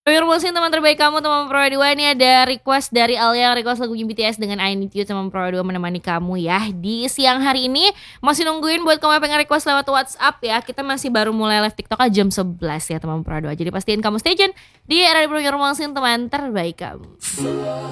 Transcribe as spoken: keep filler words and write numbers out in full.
Musin teman terbaik kamu teman Pro dua. Ini ada request dari Alia, request lagunya B T S dengan I Need You. Teman Pro dua menemani kamu ya di siang hari ini. Masih nungguin buat kamu yang pengen request lewat WhatsApp ya. Kita masih baru mulai live TikTok jam sebelas ya teman Pro dua. Jadi pastiin kamu stay tune di era Musin teman terbaik kamu.